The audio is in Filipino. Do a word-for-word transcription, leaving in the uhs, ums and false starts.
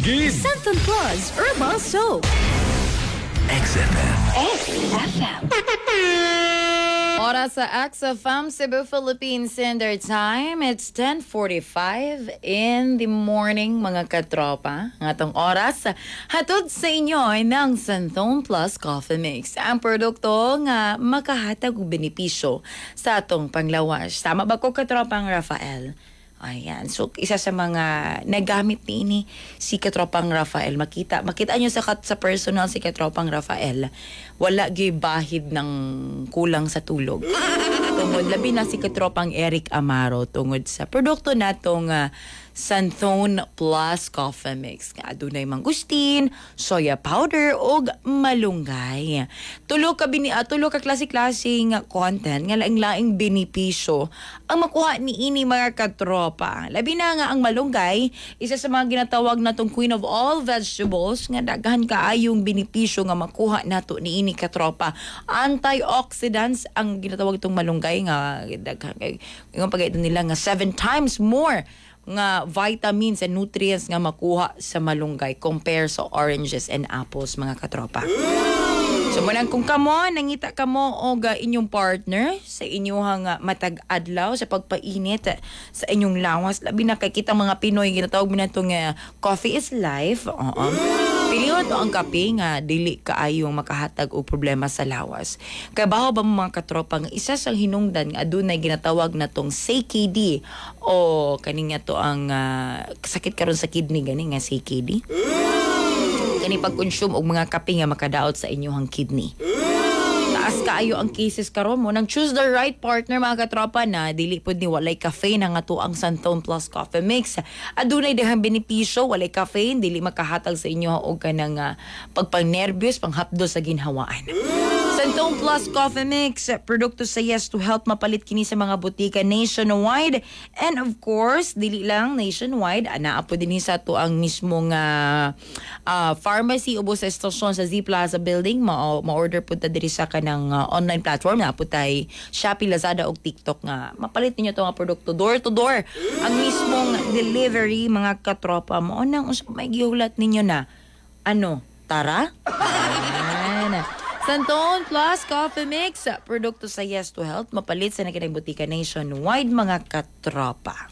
Kiligin! Santon Plus Herbal Soap. X F M. X F M. Oras sa X F M Cebu Philippine Standard Time. It's ten forty-five in the morning, mga katropa. Ang atong oras, hatod sa inyo ay ng Santon Plus Coffee Mix. Ang produkto nga makahatag og benepisyo sa atong panglawas. Tama ba ko, katropang Rafael? Ayan. So, isa sa mga nagamit ni ini si Katropang Rafael. Makita, makita nyo sa, sa personal si Katropang Rafael. Wala gibahid ng kulang sa tulog. Tungod, labi na si Katropang Eric Amaro tungod sa produkto natong uh, Santon Plus Coffee Mix. Adunay mangustin, soya powder o malunggay. Tulo ka bini uh, tulo ka klase-klaseng content nga laing-laing benepisyo ang makuha ni ini, mga katropa. Labi na nga ang malunggay, isa sa mga ginatawag natong queen of all vegetables nga daghan kaayong benepisyo nga makuha nato ni ini, katropa. Antioxidants ang ginatawag itong malunggay nga daghan kay yung pagayto nila nga seven times more nga vitamins and nutrients nga makuha sa malunggay compare sa oranges and apples, mga katropa. So manang kung kamo nangita kamo og uh, inyong partner sa inyong uh, matag adlaw sa pagpainit uh, sa inyong lawas, labi na kay kitang mga Pinoy ginatawag mo natong uh, coffee is life. Oo. Piliyon to ang kape nga dili kaayong makahatag og problema sa lawas. Kay baho ba mo, mga katropa, nga isa sang hinungdan nga adunay ginatawag natong C K D o kani nga to ang uh, sakit karon sa kidney gani nga C K D. Kani pag-consume og mga kape nga makadaot sa inyong kidney. Taas kaayo ang cases karon mo nang choose the right partner, mga katropa, na dili pud ni walay caffeine nga to ang Santon Plus Coffee Mix. Adunay daghang benepisyo, walay caffeine, dili makahatag sa inyo og kanang uh, pagpang-nervyos, panghapdo sa ginhawaan. Santon Plus Coffee Mix, produkto sa Yes to Help, mapalit kini sa mga butika nationwide. And of course, dili lang nationwide, anaa po din sa to ang mismong uh, uh, pharmacy ubos sa estasyon sa Z Plaza Building. Ma- ma-order po ta diri sa kanang uh, online platform na po tay Shopee, Lazada o TikTok nga. Mapalit ninyo to nga produkto door to door. Ang mismong delivery, mga katropa mo. O nang may gihulat ninyo na, ano, tara? Ayan. Santon Plus Coffee Mix, produkto sa Yes to Health, mapalit sa nakinang butika nationwide, mga katropa.